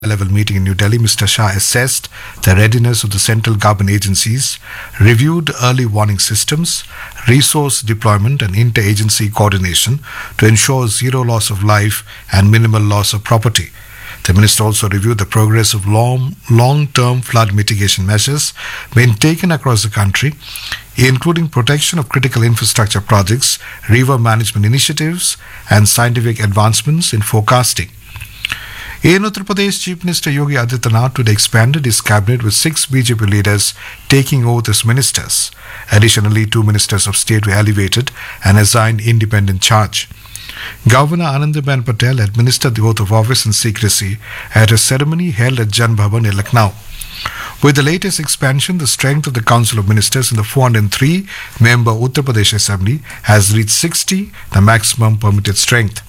level meeting in New Delhi, Mr. Shah assessed the readiness of the central government agencies, reviewed early warning systems, resource deployment, and inter-agency coordination to ensure zero loss of life and minimal loss of property. The minister also reviewed the progress of long-term flood mitigation measures being taken across the country, including protection of critical infrastructure projects, river management initiatives, and scientific advancements in forecasting. In Uttar Pradesh, Chief Minister Yogi Adityanath today expanded his cabinet with 6 BJP leaders taking oath as ministers. Additionally, 2 ministers of state were elevated and assigned independent charge. Governor Anandiben Patel administered the oath of office in secrecy at a ceremony held at Jan Bhavan in Lucknow. With the latest expansion, the strength of the Council of Ministers in the 403-member Uttar Pradesh Assembly has reached 60, the maximum permitted strength.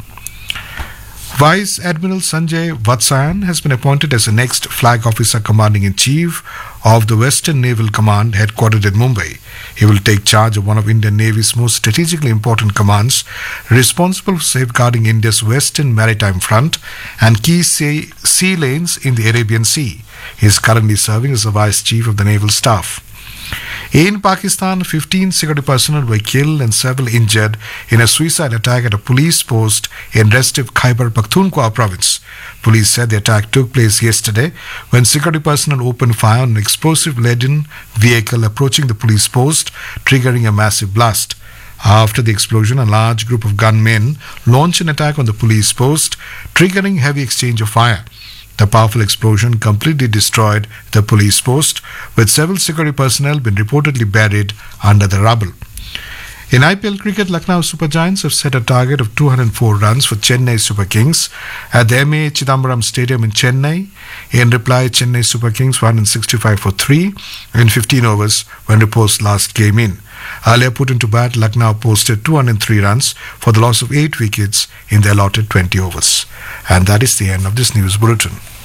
Vice Admiral Sanjay Vatsayan has been appointed as the next Flag Officer Commanding-in-Chief of the Western Naval Command headquartered in Mumbai. He will take charge of one of Indian Navy's most strategically important commands, responsible for safeguarding India's western maritime front and key sea lanes in the Arabian Sea. He is currently serving as the Vice Chief of the Naval Staff. In Pakistan, 15 security personnel were killed and several injured in a suicide attack at a police post in Restive Khyber Pakhtunkhwa province. Police said the attack took place yesterday when security personnel opened fire on an explosive-laden vehicle approaching the police post, triggering a massive blast. After the explosion, a large group of gunmen launched an attack on the police post, triggering heavy exchange of fire. The powerful explosion completely destroyed the police post, with several security personnel being reportedly buried under the rubble. In IPL cricket, Lucknow Super Giants have set a target of 204 runs for Chennai Super Kings at the M.A. Chidambaram Stadium in Chennai. In reply, Chennai Super Kings won 165 for 3 in 15 overs when reports last came in. Earlier put into bat, Lucknow posted 203 runs for the loss of 8 wickets in the allotted 20 overs. And that is the end of this news bulletin.